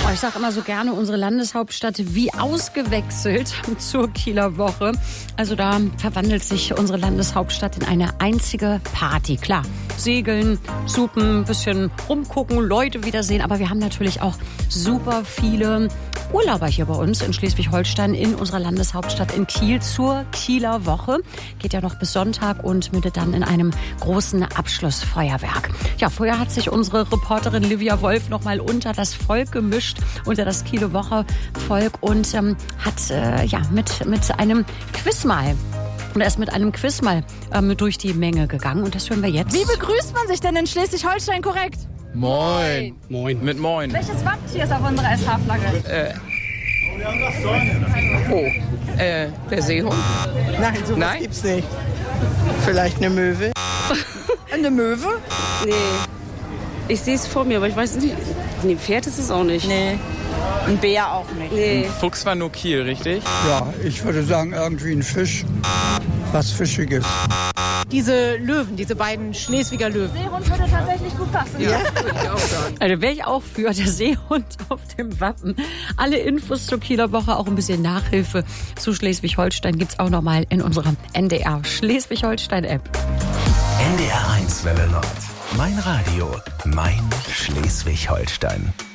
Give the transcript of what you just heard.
Ich sage immer so gerne, unsere Landeshauptstadt wie ausgewechselt zur Kieler Woche. Also da verwandelt sich unsere Landeshauptstadt in eine einzige Party. Klar, segeln, supen, bisschen rumgucken, Leute wiedersehen. Aber wir haben natürlich auch super viele Urlauber hier bei uns in Schleswig-Holstein in unserer Landeshauptstadt in Kiel zur Kieler Woche. Geht ja noch bis Sonntag und mündet dann in einem großen Abschlussfeuerwerk. Ja, vorher hat sich unsere Reporterin Livia Wolf noch mal unter das Volk gemischt, unter das Kieler Woche Volk und hat mit einem Quiz mal. Und er ist mit einem Quiz mal durch die Menge gegangen und das hören wir jetzt. Wie begrüßt man sich denn in Schleswig-Holstein korrekt? Moin. Moin. Mit Moin. Welches Wappentier ist auf unserer SH-Flagge? Der Seehund? Nein, sowas gibt's nicht. Vielleicht eine Möwe? Eine Möwe? Nee. Ich sehe es vor mir, aber ich weiß nicht. Nee, Pferd ist es auch nicht. Nee. Ein Bär auch nicht. Nee. Fuchs war nur Kiel, richtig? Ja, ich würde sagen irgendwie ein Fisch, was Fischiges. Diese Löwen, diese beiden Schleswiger Löwen. Seehund würde tatsächlich gut passen. Ja, würde ich auch sagen. Also wäre ich auch für der Seehund auf dem Wappen. Alle Infos zur Kieler Woche, auch ein bisschen Nachhilfe zu Schleswig-Holstein gibt's auch noch mal in unserer NDR Schleswig-Holstein-App. NDR 1 Welle Nord. Mein Radio, mein Schleswig-Holstein.